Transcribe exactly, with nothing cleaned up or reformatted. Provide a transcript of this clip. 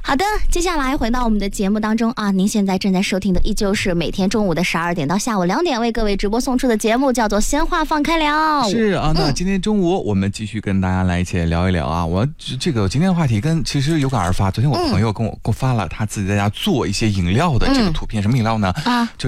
好的，接下来回到我们的节目当中啊，您现在正在收听的依旧是每天中午的十二点到下午两点为各位直播送出的节目，叫做闲话放开聊。 是啊，那今天中午我们继续跟大家来一起聊一聊啊。我这个今天的话题跟其实有感而发，昨天我朋友跟我给我发了他自己在家做一些饮料的这个图片，什么饮料呢？啊，就